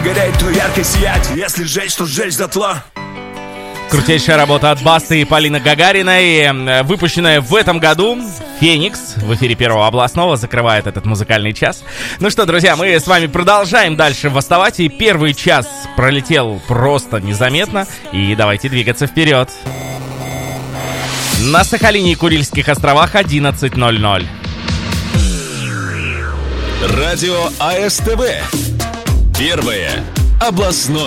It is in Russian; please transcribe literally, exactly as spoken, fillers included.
гореть, то ярко сиять. Если сжечь, то сжечь дотла. Крутейшая работа от Басты и Полины Гагариной, выпущенная в этом году. «Феникс» в эфире Первого областного закрывает этот музыкальный час. Ну что, друзья, мы с вами продолжаем дальше восставать. И первый час пролетел просто незаметно. И давайте двигаться вперед. На Сахалине и Курильских островах одиннадцать ноль ноль. Радио АСТВ. Первое областное.